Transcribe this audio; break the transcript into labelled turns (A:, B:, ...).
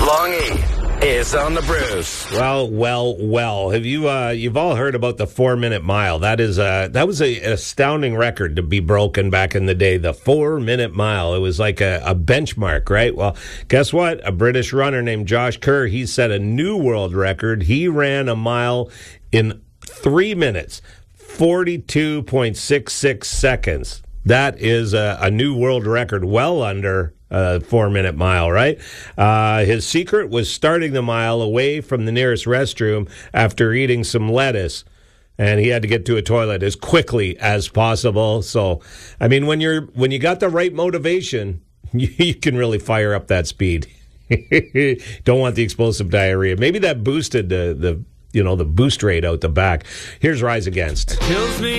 A: Long E is on the Bruce.
B: Well. Have you? You've all heard about the 4-minute mile. That was an astounding record to be broken back in the day. The 4-minute mile. It was like a benchmark, right? Well, guess what? A British runner named Josh Kerr. He set a new world record. He ran a mile in 3 minutes, 42.66 seconds. That is a new world record, well under a 4-minute mile, right? His secret was starting the mile away from the nearest restroom after eating some lettuce, and he had to get to a toilet as quickly as possible. So, I mean, when you got the right motivation, you can really fire up that speed. Don't want the explosive diarrhea. Maybe that boosted the boost rate out the back. Here's Rise Against.
C: Kills me.